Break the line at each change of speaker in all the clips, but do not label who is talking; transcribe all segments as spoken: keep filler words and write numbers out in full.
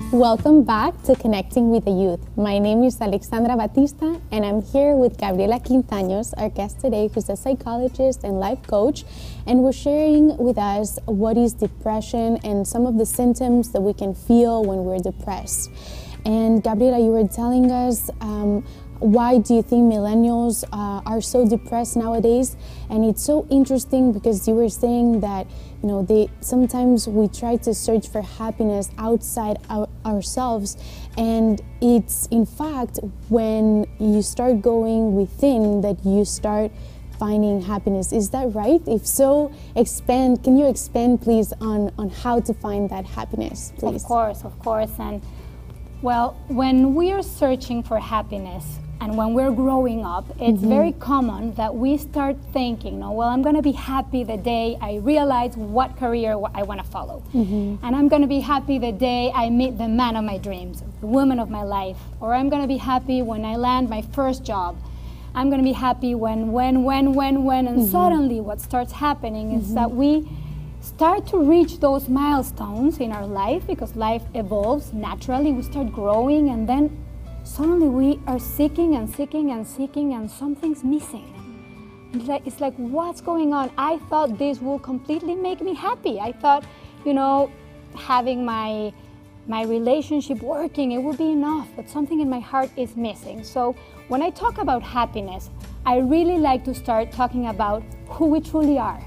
Welcome back to Connecting with the Youth. My name is Alexandra Batista, and I'm here with Gabriela Quintaños, our guest today, who's a psychologist and life coach, and we're sharing with us what is depression and some of the symptoms that we can feel when we're depressed. And Gabriela, you were telling us um, why do you think millennials uh, are so depressed nowadays? And it's so interesting because you were saying that, you know, they sometimes we try to search for happiness outside our, ourselves, and it's in fact when you start going within that you start finding happiness. Is that right? If so, expand. Can you expand, please, on on how to find that happiness, please?
Of course, of course. And well, when we are searching for happiness, and when we're growing up, it's mm-hmm. very common that we start thinking, no, well, I'm going to be happy the day I realize what career I want to follow. Mm-hmm. And I'm going to be happy the day I meet the man of my dreams, the woman of my life. Or I'm going to be happy when I land my first job. I'm going to be happy when, when, when, when, when. And mm-hmm. suddenly what starts happening mm-hmm. is that we start to reach those milestones in our life, because life evolves naturally. We start growing, and then suddenly we are seeking and seeking and seeking, and something's missing. It's like, it's like, what's going on? I thought this will completely make me happy. I thought, you know, having my my relationship working, it would be enough, but something in my heart is missing. So when I talk about happiness, I really like to start talking about who we truly are.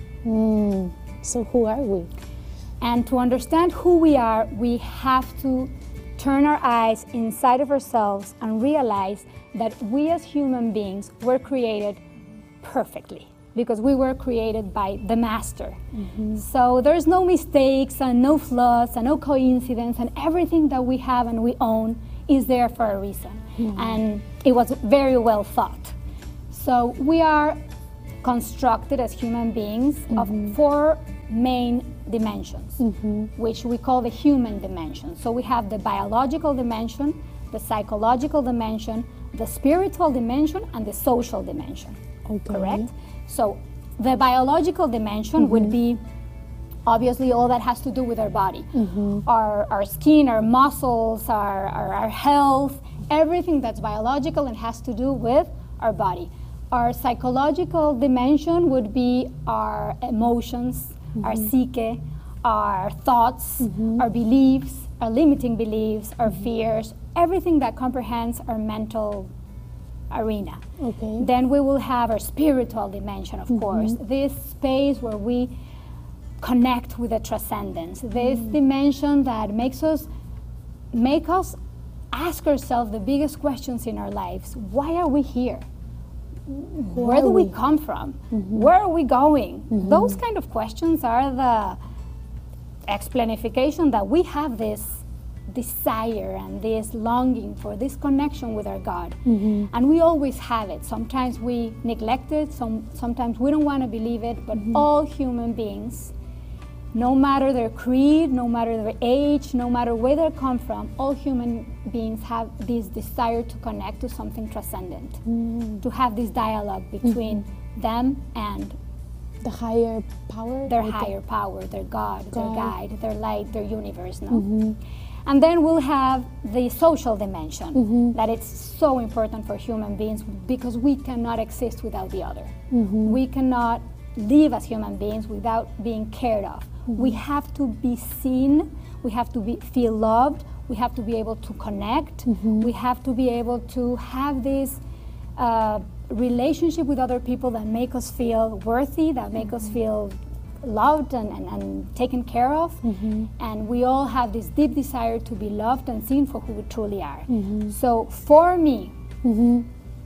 Mm, so who are we?
And to understand who we are, we have to turn our eyes inside of ourselves and realize that we as human beings were created perfectly, because we were created by the Master. Mm-hmm. So there's no mistakes and no flaws and no coincidence, and everything that we have and we own is there for a reason. Mm-hmm. And it was very well thought. So we are constructed as human beings mm-hmm. of four main dimensions, mm-hmm. which we call the human dimension. So we have the biological dimension, the psychological dimension, the spiritual dimension, and the social dimension. Okay. Correct? So the biological dimension mm-hmm. would be obviously all that has to do with our body. Mm-hmm. Our, our skin, our muscles, our, our, our health, everything that's biological and has to do with our body. Our psychological dimension would be our emotions, mm-hmm. our psyche, our thoughts, mm-hmm. our beliefs, our limiting beliefs, our mm-hmm. fears, everything that comprehends our mental arena. Okay. Then we will have our spiritual dimension, of mm-hmm. course, this space where we connect with the transcendence, this mm-hmm. dimension that makes us, make us ask ourselves the biggest questions in our lives. Why are we here? Who Where do we, we come from? Mm-hmm. Where are we going? Mm-hmm. Those kind of questions are the explanification that we have this desire and this longing for this connection with our God. Mm-hmm. And we always have it. Sometimes we neglect it, some, sometimes we don't want to believe it, but mm-hmm. all human beings, no matter their creed, no matter their age, no matter where they come from, all human beings have this desire to connect to something transcendent, mm. to have this dialogue between mm-hmm. them and
the higher power?
Their higher the power, their God, God, their guide, their light, their universe. No?
Mm-hmm.
And then we'll have the social dimension, mm-hmm. that it's so important for human beings because we cannot exist without the other. Mm-hmm. We cannot live as human beings without being cared of. Mm-hmm. We have to be seen, we have to be, feel loved, we have to be able to connect, mm-hmm. we have to be able to have this uh, relationship with other people that make us feel worthy, that make mm-hmm. us feel loved and, and, and taken care of. Mm-hmm. And we all have this deep desire to be loved and seen for who we truly are. Mm-hmm. So for me, mm-hmm.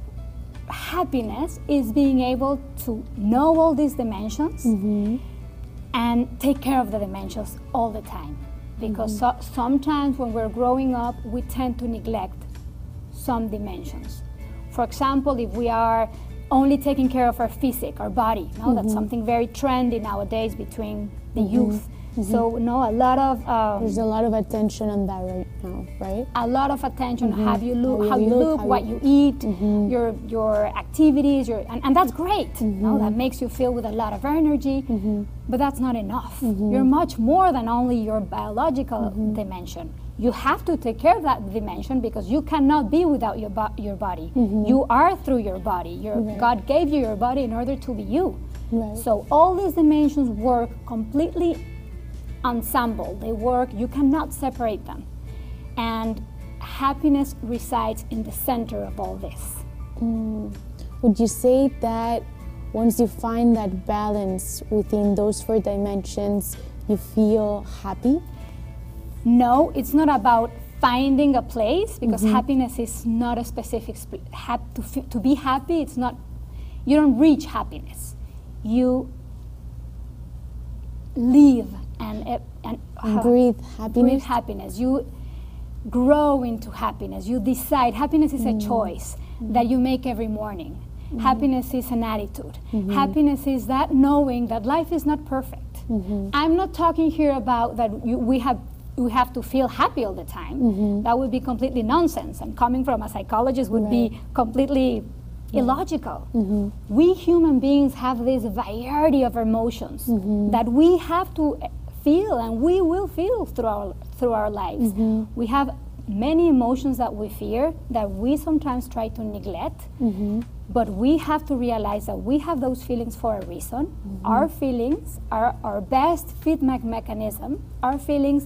happiness is being able to know all these dimensions mm-hmm. and take care of the dimensions all the time. Because mm-hmm. so, sometimes when we're growing up, we tend to neglect some dimensions. For example, if we are only taking care of our physique, our body, no? Mm-hmm. That's something very trendy nowadays between the mm-hmm. youth. Mm-hmm. So, no, a lot of um,
there's a lot of attention on that right now, right?
A lot of attention. Mm-hmm. How you look, how you,
how you
look,
look how
what
you,
you eat,
mm-hmm.
your your activities, your and, and that's great.
Mm-hmm.
No, that makes you feel with a lot of energy.
Mm-hmm.
But that's not enough.
Mm-hmm.
You're much more than only your biological
mm-hmm.
dimension. You have to take care of that dimension because you cannot be without your bo- your body.
Mm-hmm.
You are through your body. Your
right.
God gave you your body in order to be you.
Right.
So all these dimensions work completely ensemble. They work. You cannot separate them. And happiness resides in the center of all this.
Mm. Would you say that once you find that balance within those four dimensions, you feel happy?
No, it's not about finding a place because
mm-hmm.
happiness is not a specific sp- hap- to, f- to be happy. It's not. You don't reach happiness. You live and uh, and uh,
breathe happiness.
Breathe happiness. You grow into happiness. You decide. Happiness is mm-hmm. a choice mm-hmm. that you make every morning. Mm-hmm. Happiness is an attitude. Mm-hmm. Happiness is that knowing that life is not perfect. Mm-hmm. I'm not talking here about that you, we have we have to feel happy all the time. Mm-hmm. That would be completely nonsense. And coming from a psychologist would
right.
be completely yeah. illogical.
Mm-hmm.
We human beings have this variety of emotions mm-hmm. that we have to feel, and we will feel through our through our lives. Mm-hmm. We have many emotions that we fear that we sometimes try to neglect. Mm-hmm. But we have to realize that we have those feelings for a reason. Mm-hmm. Our feelings are our best feedback mechanism. Our feelings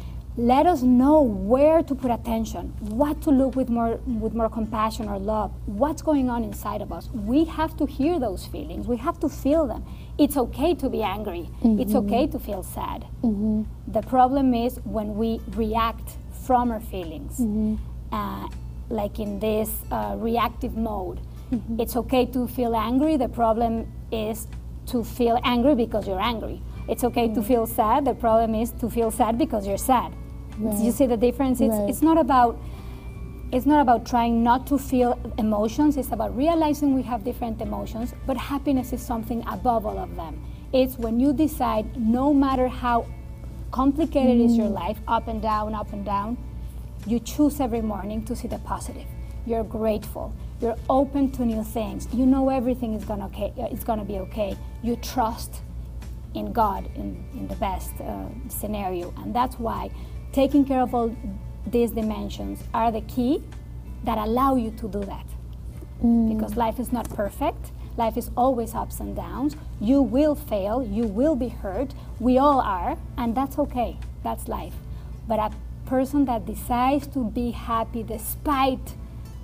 let us know where to put attention, what to look with more with more compassion or love, what's going on inside of us. We have to hear those feelings. We have to feel them. It's okay to be angry. Mm-hmm. It's okay to feel sad. Mm-hmm. The problem is when we react from our feelings, mm-hmm. uh, like in this uh, reactive mode. Mm-hmm. It's okay to feel angry. The problem is to feel angry because you're angry. It's okay right. to feel sad. The problem is to feel sad because you're sad. Right. You see the difference? It's,
right.
it's not about it's not about trying not to feel emotions. It's about realizing we have different emotions, but happiness is something above all of them. It's when you decide, no matter how complicated mm. is your life, up and down, up and down, you choose every morning to see the positive. You're grateful. You're open to new things. You know everything is gonna okay. It's gonna be okay. You trust in God in, in the best uh, scenario, and that's why taking care of all these dimensions are the key that allow you to do that. Mm. Because life is not perfect. Life is always ups and downs. You will fail. You will be hurt. We all are, and that's okay. That's life. But a person that decides to be happy despite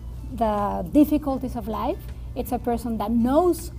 the difficulties of life, it's a person that knows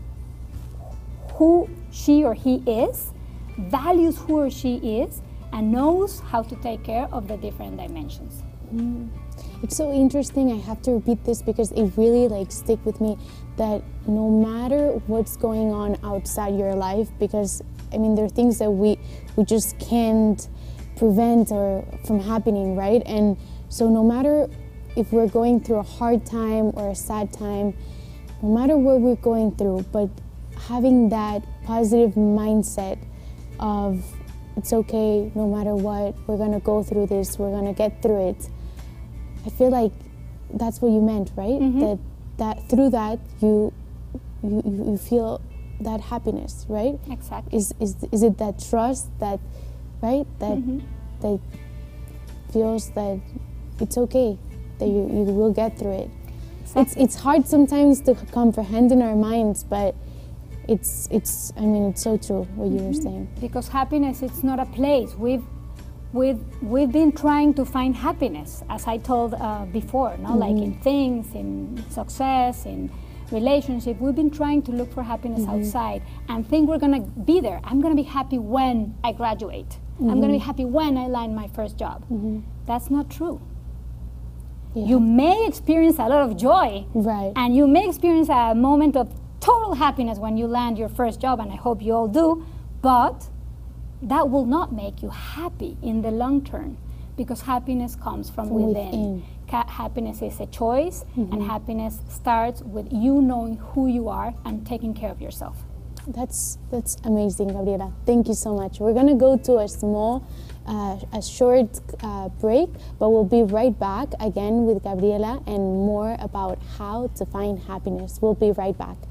who she or he is, values who or she is, and knows how to take care of the different dimensions.
Mm. It's so interesting. I have to repeat this because it really like stick with me, that no matter what's going on outside your life, because I mean there are things that we we just can't prevent or from happening, right? And so no matter if we're going through a hard time or a sad time, no matter what we're going through, but having that positive mindset of it's okay, no matter what, we're gonna go through this, we're gonna get through it. I feel like that's what you meant, right? Mm-hmm. That that through that you, you you feel that happiness, right?
Exactly.
Is is is it that trust that, right? That mm-hmm. that feels that it's okay, that you, you will get through it. Exactly. It's it's hard sometimes to comprehend in our minds, but it's it's I mean it's so true what you were mm-hmm. saying.
Because happiness, it's not a place. We've we've we've been trying to find happiness, as I told uh, before, no, mm-hmm. like in things, in success, in relationship. We've been trying to look for happiness mm-hmm. outside and think we're gonna be there. I'm gonna be happy when I graduate. Mm-hmm. I'm gonna be happy when I land my first job. Mm-hmm. That's not true. Yeah. You may experience a lot of joy,
right?
And you may experience a moment of total happiness when you land your first job, and I hope you all do, but that will not make you happy in the long term, because happiness comes from, from within. within. Ca- happiness is a choice, mm-hmm. and happiness starts with you knowing who you are and taking care of yourself.
That's that's amazing, Gabriela. Thank you so much. We're gonna go to a small, uh, a short uh, break, but we'll be right back again with Gabriela and more about how to find happiness. We'll be right back.